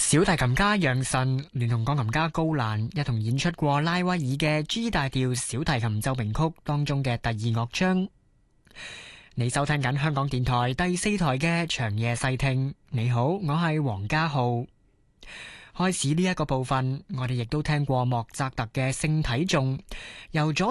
小提琴家楊慎聯同鋼琴家高蘭一同演出過拉威爾嘅 G 大調小提琴奏鳴曲當中嘅第二樂章。你收聽緊香港電台第4台嘅長夜細聽。你好，我係黃家浩。開始呢一個部分，我哋亦都聽過莫扎特嘅聖體頌，由左